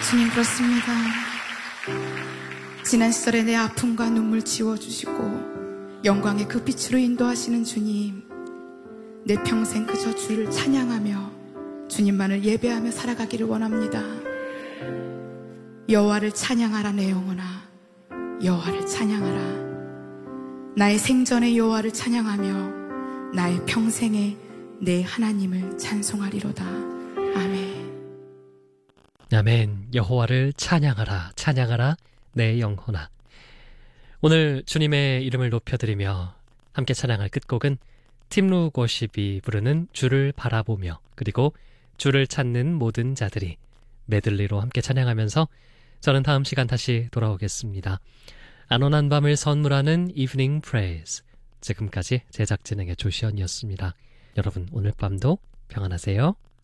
주님, 그렇습니다. 지난 시절에 내 아픔과 눈물 지워주시고 영광의 그 빛으로 인도하시는 주님, 내 평생 그저 주를 찬양하며 주님만을 예배하며 살아가기를 원합니다. 여호와를 찬양하라 내 영혼아, 여호와를 찬양하라. 나의 생전에 여호와를 찬양하며 나의 평생에 내 하나님을 찬송하리로다. 아멘. 아멘. 여호와를 찬양하라, 찬양하라 내 영혼아. 오늘 주님의 이름을 높여드리며 함께 찬양할 끝곡은 팀루 워십이 부르는 주를 바라보며, 그리고 주를 찾는 모든 자들이 메들리로 함께 찬양하면서 저는 다음 시간 다시 돌아오겠습니다. 안온한 밤을 선물하는 이브닝 프레이즈, 지금까지 제작 진행의 조시연이었습니다. 여러분, 오늘 밤도 평안하세요.